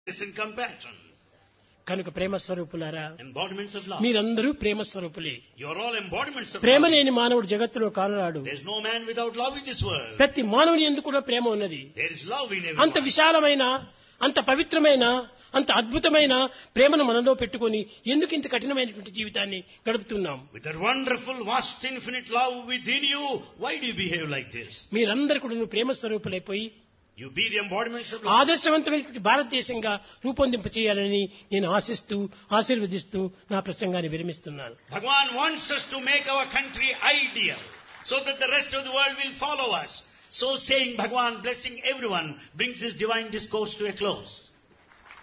and compassion. కనుక ప్రేమ స్వరూపులారా, Embodiments of love. మీరందరూ ప్రేమ స్వరూపులే. You are all embodiments of Prema love. లేని మానవుడు జగత్తులో కానరాడు. There is no man without love in this world. ప్రతి మానవుని యందు కూడా ప్రేమ ఉన్నది. There is love in అంత everyone. విశాలమైన, అంత పవిత్రమైన, అంత అద్భుతమైన ప్రేమను మనలో పెట్టుకొని ఎందుకు ఇంత కఠినమైనటువంటి జీవితాన్ని గడుపుతున్నాం? With that wonderful, vast, infinite love within you, why do you behave like this? మీరందరూ కూడా ప్రేమ స్వరూపులైపోయి You be the embodiments of love. ఆదర్శవంతమైనటువంటి భారతదేశంగా రూపొందింప చేయాలని నేను ఆశిస్తూ, ఆశీర్వదిస్తూ నా ప్రసంగాన్ని విరమిస్తున్నాను. Bhagavan wants us to make our country ideal so that the rest of the world will follow us. So saying, Bhagavan blessing everyone brings his divine discourse to a close.